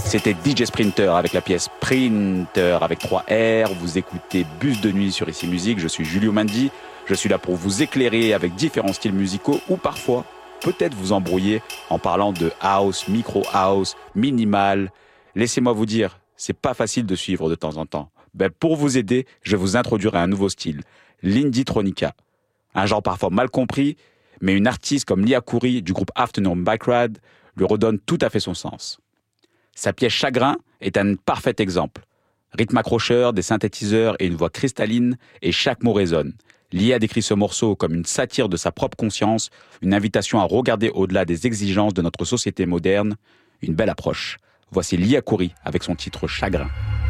C'était DJ Sprinter avec la pièce Sprinter avec 3 R. Vous écoutez Bus de nuit sur Ici Musique. Je suis Julio Mandi. Je suis là pour vous éclairer avec différents styles musicaux ou parfois, peut-être vous embrouiller en parlant de house, micro house, minimal. Laissez-moi vous dire, c'est pas facile de suivre de temps en temps. Pour vous aider, je vais vous introduire à un nouveau style, l'indie-tronica. Un genre parfois mal compris, mais une artiste comme Lia Khoury du groupe Afternoon Bike Ride lui redonne tout à fait son sens. Sa pièce Chagrin est un parfait exemple. Rythme accrocheur, des synthétiseurs et une voix cristalline, et chaque mot résonne. Lia décrit ce morceau comme une satire de sa propre conscience, une invitation à regarder au-delà des exigences de notre société moderne, une belle approche. Voici Lia Khoury avec son titre Chagrin.